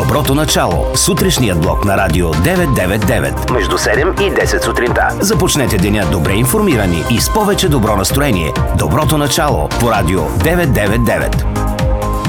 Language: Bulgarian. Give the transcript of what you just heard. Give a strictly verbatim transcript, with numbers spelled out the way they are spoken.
Доброто начало. Сутрешният блок на Радио деветстотин и деветдесет и девет. Между седем и десет сутринта. Започнете деня добре информирани и с повече добро настроение. Доброто начало по Радио деветстотин и деветдесет и девет.